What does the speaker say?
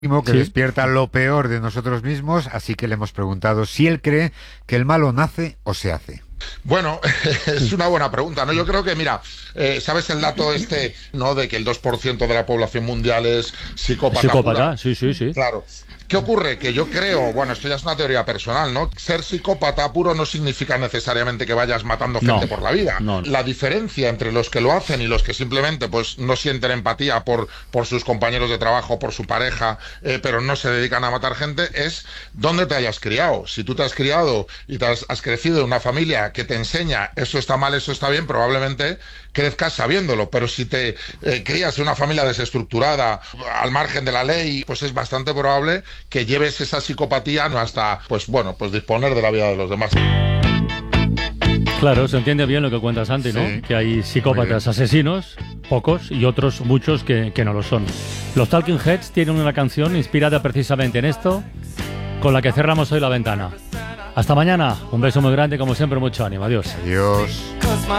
que Sí. despierta lo peor de nosotros mismos, así que le hemos preguntado si él cree que el malo nace o se hace. Bueno, es una buena pregunta, ¿no? Yo creo que, mira, ¿sabes el dato este, ¿no? De que el 2% de la población mundial es psicópata Psicópata, pura. sí, sí, sí. Claro. ¿Qué ocurre? Que yo creo, bueno, esto ya es una teoría personal, ¿no? Ser psicópata puro no significa necesariamente que vayas matando gente No, por la vida. no. La diferencia entre los que lo hacen y los que simplemente pues no sienten empatía por sus compañeros de trabajo, por su pareja, pero no se dedican a matar gente, es dónde te hayas criado. Si tú te has criado y has crecido en una familia que te enseña eso está mal, eso está bien, probablemente crezcas sabiéndolo, pero si te crías en una familia desestructurada, al margen de la ley, pues es bastante probable que lleves esa psicopatía no hasta, pues bueno, pues disponer de la vida de los demás. Claro, se entiende bien lo que cuenta Santi, ¿no? Sí. Que hay psicópatas asesinos, pocos, y otros muchos que no lo son. Los Talking Heads tienen una canción inspirada precisamente en esto, con la que cerramos hoy la ventana. Hasta mañana, un beso muy grande, como siempre, mucho ánimo. Adiós. Adiós.